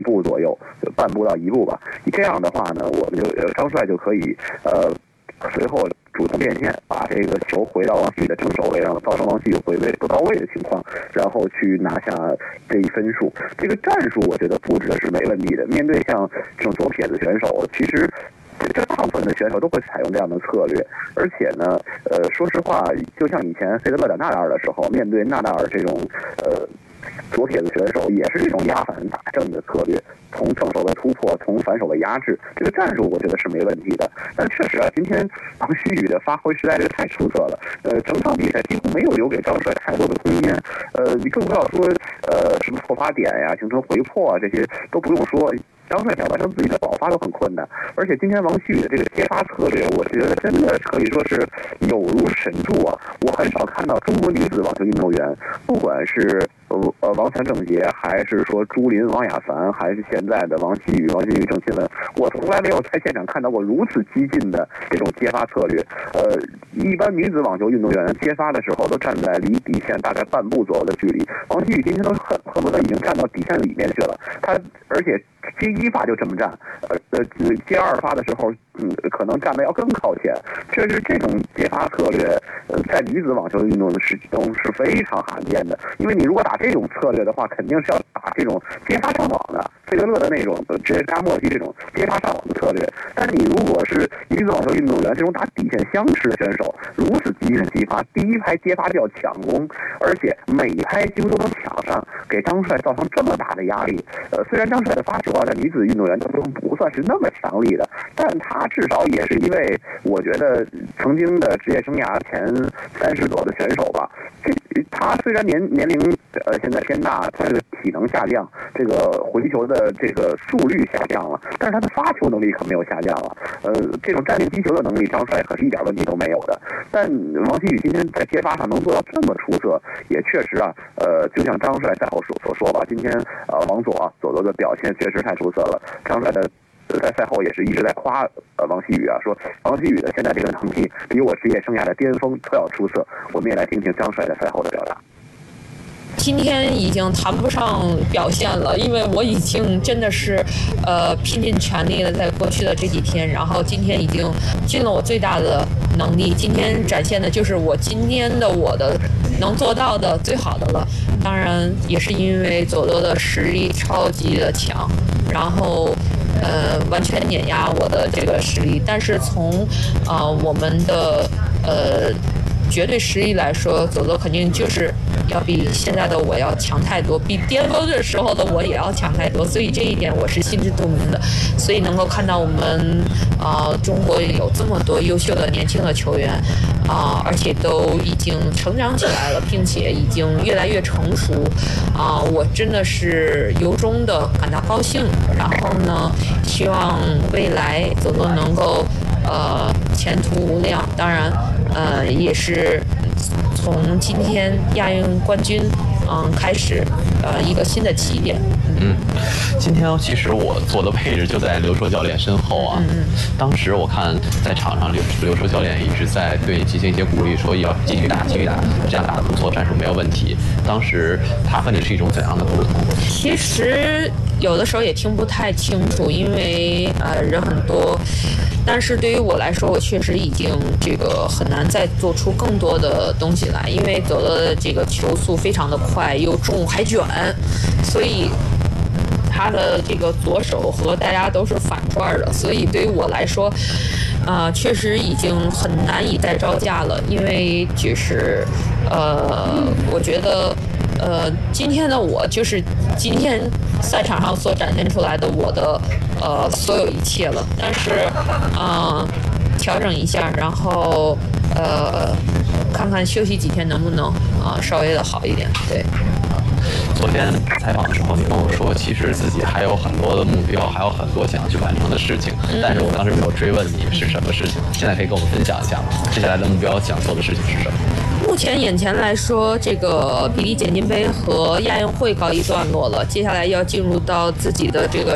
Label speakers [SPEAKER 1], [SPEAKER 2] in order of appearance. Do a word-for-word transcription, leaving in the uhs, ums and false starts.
[SPEAKER 1] 步左右，半步到一步吧。你这样的话呢，我们就张帅就可以呃随后主动变线，把这个球回到王曦雨的正手位，让造成王曦雨回位不到位的情况，然后去拿下这一分数。这个战术我觉得布置的是没问题的。面对像这种左撇子选手，其实这大部分的选手都会采用这样的策略，而且呢，呃，说实话，就像以前费德勒打纳达尔的时候，面对纳达尔这种呃左撇子选手，也是这种压反打正的策略，从正手的突破，从反手的压制，这个战术我觉得是没问题的。但确实啊，今天王曦雨的发挥实在是太出色了，呃，整场比赛几乎没有留给张帅太多的空间，呃，你更不要说呃什么破发点呀、形成回破啊，这些都不用说。张帅想完成自己的爆发都很困难，而且今天王曦雨的这个接发策略，我觉得真的可以说是有如神助啊！我很少看到中国女子网球运动员，不管是呃呃王传正杰，还是说朱琳、王雅凡，还是现在的王曦雨、王曦雨、郑钦文，我从来没有在现场看到过如此激进的这种接发策略。呃，一般女子网球运动员接发的时候都站在离底线大概半步左右的距离，王曦雨今天都恨恨不得已经站到底线里面去了。她而且接一发就这么站，呃呃，接二发的时候，嗯，可能站的要更靠前。确实，这种接发策略，呃，在女子网球运动的时中是非常罕见的。因为你如果打这种策略的话，肯定是要打这种接发上网的，费德勒的那种直接加莫西这种接发上网的策略。但是你如果是女子网球运动员这种打底线相持的选手，如此激进的接发，第一拍接发就要抢攻，而且每一拍几乎都能抢上，给张帅造成这么大的压力。呃，虽然张帅的发球啊，在女子运动员当中不算是那么强力的，但他至少也是一位我觉得曾经的职业生涯前三十左右的选手吧。这他虽然年年龄呃现在偏大，他这个体能下降，这个回球的这个速率下降了，但是他的发球能力可没有下降了。呃，这种站定击球的能力，张帅可是一点问题都没有的。但王曦雨今天在接发上能做到这么出色，也确实啊，呃，就像张帅赛后所所说吧，今天呃王左啊左左的表现确实太出色了。张帅的在赛后也是一直在夸呃王曦雨啊，说王曦雨的现在这个能力比我职业生涯的巅峰都要出色。我们也来听听张帅的赛后的表达。
[SPEAKER 2] 今天已经谈不上表现了，因为我已经真的是，呃，拼尽全力的在过去的这几天，然后今天已经尽了我最大的能力。今天展现的就是我今天的我的能做到的最好的了。当然也是因为佐罗的实力超级的强，然后呃完全碾压我的这个实力。但是从呃我们的呃。绝对实力来说，佐佐肯定就是要比现在的我要强太多，比巅峰的时候的我也要强太多，所以这一点我是心知肚明的。所以能够看到我们啊、呃、中国有这么多优秀的年轻的球员啊、呃，而且都已经成长起来了，并且已经越来越成熟啊、呃，我真的是由衷的感到高兴。然后呢，希望未来佐佐能够呃前途无量。当然。呃，也是从今天亚运冠军，嗯，开始，呃，一个新的起点。
[SPEAKER 3] 嗯，今天其实我坐的位置就在刘硕教练身后啊。
[SPEAKER 2] 嗯，
[SPEAKER 3] 当时我看在场上刘刘硕教练一直在对你进行一些鼓励，说要继续打，继续打，这样打得不错，战术没有问题。当时他和你是一种怎样的沟通？
[SPEAKER 2] 其实有的时候也听不太清楚，因为呃人很多。但是对于我来说，我确实已经这个很难再做出更多的东西来，因为走的这个球速非常的快，又重还卷，所以他的这个左手和大家都是反转的，所以对于我来说，呃，确实已经很难以再招架了，因为就是呃，我觉得。呃，今天的我就是今天赛场上所展现出来的我的呃所有一切了，但是啊、呃，调整一下，然后呃，看看休息几天能不能啊、呃、稍微的好一点，对。
[SPEAKER 3] 昨天采访的时候，你跟我说，其实自己还有很多的目标，还有很多想要去完成的事情，但是我当时没有追问你是什么事情，现在可以跟我们分享一下吗？接下来的目标想做的事情是什么？
[SPEAKER 2] 目前眼前来说，这个比利简金杯和亚运会告一段落了，接下来要进入到自己的这个